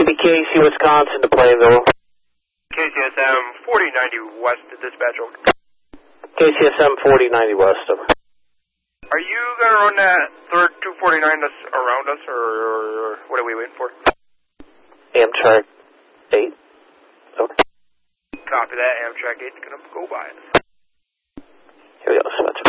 CBKC, Wisconsin to Plainville. KCSM 4090 West to dispatch over. KCSM 4090 West. Are you going to run that third 249 that's around us, or what are we waiting for? Amtrak 8. Okay. Copy that. Amtrak 8's going to go by us. Here we go, dispatch.